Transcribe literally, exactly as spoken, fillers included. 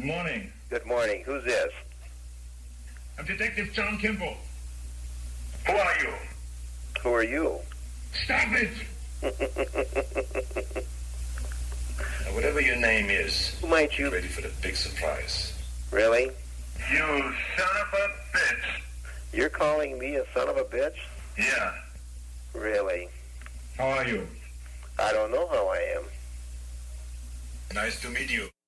Good morning. Good morning. Who's this? I'm Detective John Kimball. Who are you? Who are you? Stop it! Now, whatever your name is, Who might you... get ready for the big surprise. Really? You son of a bitch. You're calling me a son of a bitch? Yeah. Really? How are you? I don't know how I am. Nice to meet you.